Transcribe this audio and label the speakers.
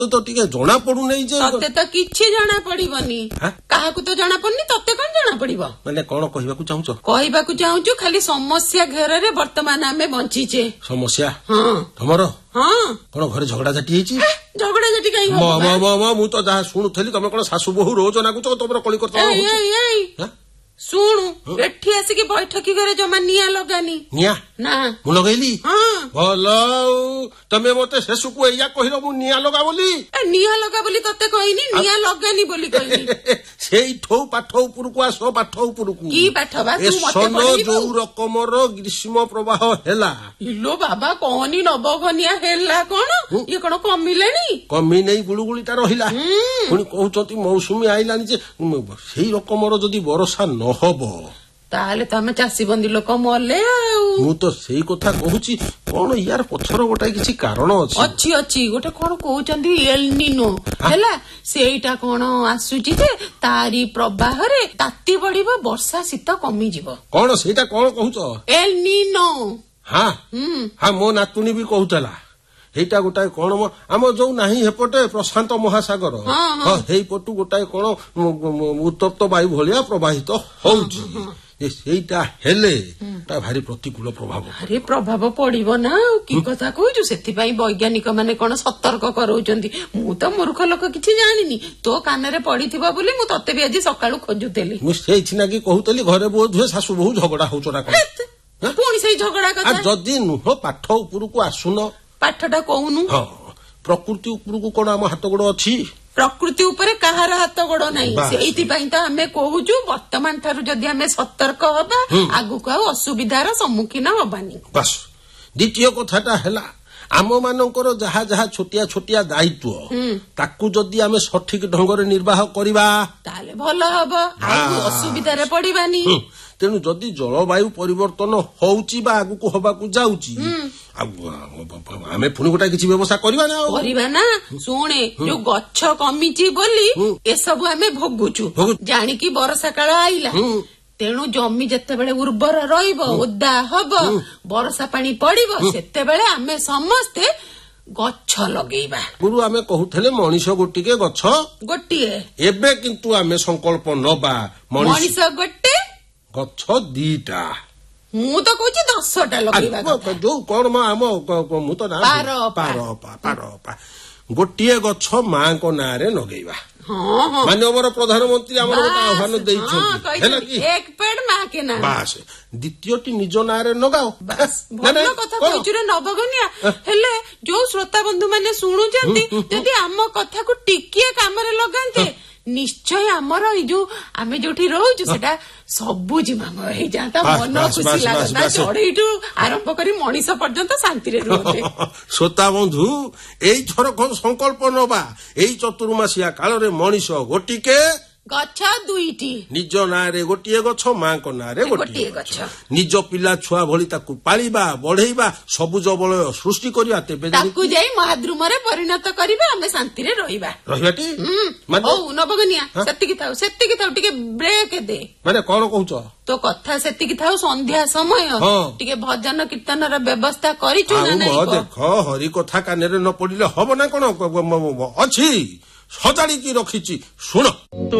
Speaker 1: तो टिके जना पड़ू नहीं जे
Speaker 2: तते तो किछि जाना पड़िबनी काहाकू तो जाना पड़नी तते कोन जाना पड़िबो
Speaker 1: माने कोन कहबाकू चाहूचो
Speaker 2: कहबाकू चाहूचु खाली समस्या घेर रे वर्तमान आमे बंचीचे
Speaker 1: समस्या
Speaker 2: हां
Speaker 1: हमरो
Speaker 2: हां
Speaker 1: कोन घरे झगड़ा झाटी हेची
Speaker 2: झगड़ा झाटी काई हो
Speaker 1: म मु तो जहा सुनुथली तमे कोन सासु बहु रोज नाकुचो तमरो कली करता
Speaker 2: ए शुणु एठी आसिकी बैठकी घरे जमा निया लगानी
Speaker 1: निया
Speaker 2: ना
Speaker 1: मु लगैली
Speaker 2: हां
Speaker 1: भलो तमे मते शेषु को एया कहिलो मु निया लगा बोली
Speaker 2: निया लगा बोली तते कहिनी निया लगानी बोली कहिनी
Speaker 1: सेई ठौ पाठौ पुरकु आसो पाठौ पुरकु
Speaker 2: की पाठबा तू मते
Speaker 1: सोनो जो रकमर ग्रीष्म प्रवाह हेला
Speaker 2: इलो बाबा कोनी नबगनिया हेला कोन ये कोन कमिलेनी
Speaker 1: कमी नै गुळुगुळीटा रहिला पुनी कहउचती मौसुमी आइलानी जे सेई रकमर जदी वर्षा न हबो
Speaker 2: ताले तमे चासी बंदी लोक मले
Speaker 1: मु तो सेई कथा कहूची कोन यार पछर गोटा किछि कारण अछि
Speaker 2: अछि गोटे कोन कहउचंदी एल निनो हैला सेईटा कोन आसुची जे तारी प्रवाह रे ताती बढिबो वर्षा शीत कमी जिवो
Speaker 1: कोन सेईटा कोन कहउचो
Speaker 2: एल निनो
Speaker 1: हां हां मो नातुनी भी कहउतला हेटा गोटाए कोन आम जो नाही हेपटे प्रशांत महासागर हां हेई पटु गोटाए कोन उत्तप्त वायु भलिया प्रवाहित होउची सेईटा हेले ता भारी प्रतिकूल प्रभाव
Speaker 2: अरे प्रभाव पड़िबो ना की कथा कहूछु सेति पई वैज्ञानिक माने कोन सतर्क करौचंदी मु त मूर्ख लोक किछि जानिनी तो कान रे पडिथिबा बोली मु तते भी आज सकाळु खोजुतेली
Speaker 1: मु सेई छिना की कहूतली घरे बोध हुए सासु बहु झगड़ा होचरा कोन
Speaker 2: पुणी सेई झगड़ा कथा
Speaker 1: आ जदी नुह पाठ उपरकू आसुनो
Speaker 2: पाठटा कहूनु
Speaker 1: हां प्रकृति उपरकू कोन हम हाथ गोड़ अछि
Speaker 2: प्रकृति ऊपर कहार हाथ गोड़ नहीं सेइति पई त हमें कहूछु वर्तमान थारु जदी हमें सतर्क होबा आगु को असुविधार सम्मुखीन होबानी
Speaker 1: बस द्वितीय कथाटा हैला आम मानकर जहा जहा छोटिया छोटिया दायित्व ताकू जदी हमें सठिक ढंग रे निर्वाह करिबा ताले
Speaker 2: भलो हबो आगु असुविधा रे पडिबानी
Speaker 1: तेणु जदि जलवायु परिवर्तन होउची बा आगु को होबा को जाउची आमे पुणी गोटा किछि व्यवस्था करिबा ना
Speaker 2: सुने जो गच्छ कमिची बोली ए सब हमें भोगुचु जानि की वर्षा काल आइला तेणु जमी जते बेले उर्वर रहिबो ओदा हबो वर्षा पानी पड़िबो सेते बेले आमे समस्ते गच्छ लगेइबा
Speaker 1: गुरु आमे कहउथले मनीष गोटिके गच्छ
Speaker 2: गोटिए
Speaker 1: एबे किंतु आमे संकल्प नबा
Speaker 2: मनीष गोटे
Speaker 1: गच्छ दीटा
Speaker 2: मु तो कहूची 10टा लगेइबा
Speaker 1: जो कोन आम मु तो ना पारो गोटिए गच्छ मां को नारे लगेइबा माननीय प्रधानमंत्री हमर आह्वान दैछथि हैला कि
Speaker 2: एक पेड़ मां के नाम
Speaker 1: बस द्वितीयटी निज नारे नगाओ
Speaker 2: बस भलो कथा कहूची रे नबगनिया हेले जो श्रोता बंधु माने सुनु जंती जदी हम कथा को टिकिए काम रे लगांते निश्चय हमर ई जो आमे जोठी रहउछु सेटा सबु जिमाम हे जाता मन खुशी लागता चढ़ेइटू आरंभ करी मनीष पर्यंत शांति रे रहते
Speaker 1: श्रोता बंधु एई थर कोन संकल्प नबा एई चतुर्मासिया काल रे मनीष गोटिके
Speaker 2: गच्छ दुईटी
Speaker 1: निज नारे गोटिए गच्छ मां को नारे गोटिए
Speaker 2: गच्छ
Speaker 1: निज पिला छुआ भली ताकू पालिबा बढ़ेइबा सबुज बलय सृष्टि करिया तेबे
Speaker 2: ताकू जाई महाद्रुम रे परिणत करिबा हमें शांति रे रहिबा
Speaker 1: रहियाटी
Speaker 2: माने ओ नबगनिया सेतिकी थाउ टिके ब्रेक दे
Speaker 1: माने कोन कहउचो
Speaker 2: तो कथा सेतिकी थाउ संध्या समय टिके भजन कीर्तन रे व्यवस्था करिचु ना नै
Speaker 1: देखो हरि कथा काने रे न पडिले हबो ना कोन अछि सजाड़ी की रखिची सुन।